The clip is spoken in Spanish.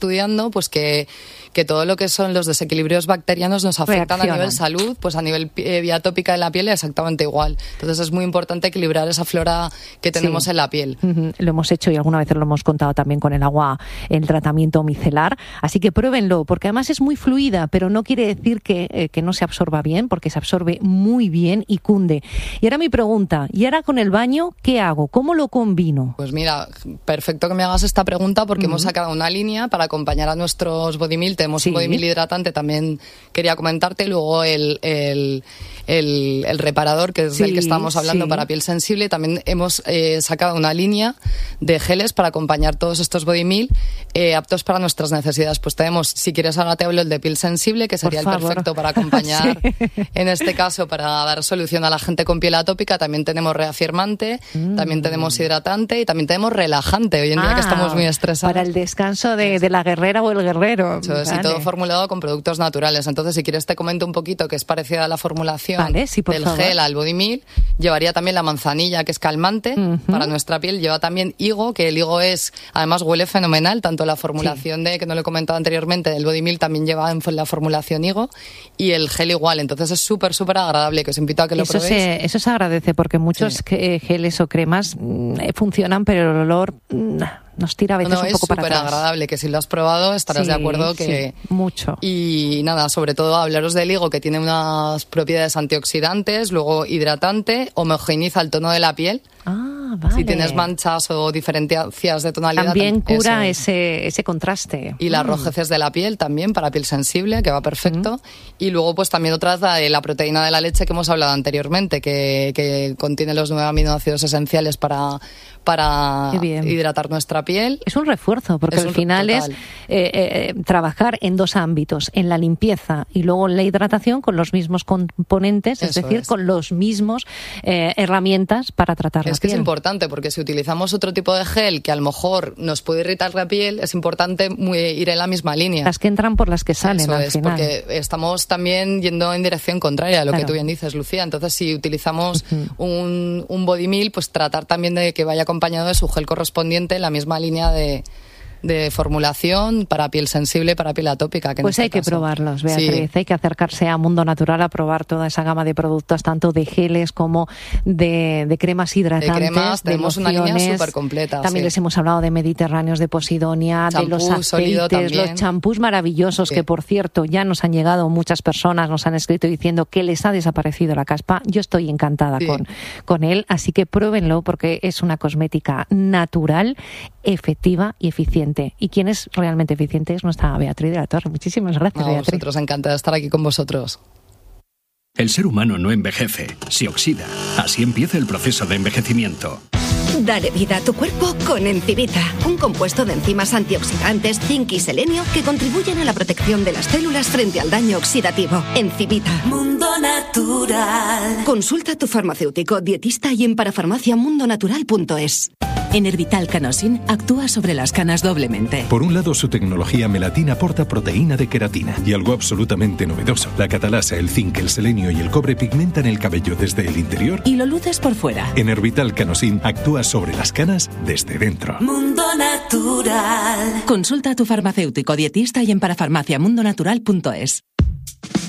estudiando pues que todo lo que son los desequilibrios bacterianos nos afectan a nivel salud, pues a nivel vía tópica de la piel exactamente igual. Entonces es muy importante equilibrar esa flora que tenemos en la piel. Lo hemos hecho y alguna vez lo hemos contado también con el agua, el tratamiento micelar. Así que pruébenlo, porque además es muy fluida, pero no quiere decir que no se absorba bien, porque se absorbe muy bien y cunde. Y ahora mi pregunta, ¿y ahora con el baño qué hago? ¿Cómo lo combino? Pues mira, perfecto que me hagas esta pregunta porque hemos sacado una línea para acompañar a nuestros body milk. Tenemos un body milk hidratante, también quería comentarte, y luego el reparador, que es del que estábamos hablando para piel sensible. También hemos sacado una línea de geles para acompañar todos estos body milk aptos para nuestras necesidades. Pues tenemos, si quieres ahora te hablo el de piel sensible, que sería el perfecto para acompañar, en este caso, para dar solución a la gente con piel atópica. También tenemos reafirmante, también tenemos hidratante y también tenemos relajante. Hoy en día que estamos muy estresados. Para el descanso de la guerrera o el guerrero. Y todo formulado con productos naturales. Entonces, si quieres te comento un poquito que es parecida a la formulación del gel al body milk. Llevaría también la manzanilla, que es calmante para nuestra piel. Lleva también higo, que el higo además huele fenomenal. Tanto la formulación que no lo he comentado anteriormente, del body milk también lleva en la formulación higo, y el gel igual. Entonces es súper agradable, que os invito a que lo probéis. Eso se agradece, porque muchos geles o cremas funcionan, pero el olor nos tira a veces un poco para atrás. Es súper agradable, que si lo has probado estarás de acuerdo que... mucho. Y nada, sobre todo hablaros del higo, que tiene unas propiedades antioxidantes, luego hidratante, homogeneiza el tono de la piel. Vale. Si tienes manchas o diferencias de tonalidad... También cura ese contraste. Y las rojeces de la piel también, para piel sensible, que va perfecto. Y luego pues también otra de la proteína de la leche que hemos hablado anteriormente, que contiene los 9 aminoácidos esenciales para hidratar nuestra piel. Es un refuerzo, porque al final es trabajar en dos ámbitos, en la limpieza y luego en la hidratación con los mismos componentes, es decir, con los mismos herramientas para tratar la piel. Es que es importante, porque si utilizamos otro tipo de gel que a lo mejor nos puede irritar la piel, es importante ir en la misma línea. Las que entran por las que salen al final. Porque estamos también yendo en dirección contraria a lo que tú bien dices, Lucía. Entonces, si utilizamos un body milk, pues tratar también de que vaya acompañado de su gel correspondiente en la misma línea de formulación para piel sensible, para piel atópica. Pues hay que probarlos, Beatriz. Hay que acercarse a Mundo Natural a probar toda esa gama de productos, tanto de geles como de cremas hidratantes. De cremas, tenemos una línea súper completa. También les hemos hablado de mediterráneos, de Posidonia, de los aceites, los champús maravillosos, que por cierto ya nos han llegado muchas personas, nos han escrito diciendo que les ha desaparecido la caspa. Yo estoy encantada con él, así que pruébenlo, porque es una cosmética natural, efectiva y eficiente. Y quien es realmente eficiente es nuestra Beatriz de la Torre. Muchísimas gracias, Beatriz. Nosotros encantados de estar aquí con vosotros. El ser humano no envejece, se oxida. Así empieza el proceso de envejecimiento. Dale vida a tu cuerpo con Encivita, un compuesto de enzimas antioxidantes, zinc y selenio que contribuyen a la protección de las células frente al daño oxidativo. Encivita. Mundo Natural. Consulta a tu farmacéutico, dietista y en parafarmaciamundonatural.es. Enervital Canosin actúa sobre las canas doblemente. Por un lado, su tecnología melatina aporta proteína de queratina. Y algo absolutamente novedoso: la catalasa, el zinc, el selenio y el cobre pigmentan el cabello desde el interior y lo luces por fuera. Enervital Canosin actúa sobre las canas desde dentro. Mundo Natural. Consulta a tu farmacéutico, dietista y en parafarmaciamundonatural.es.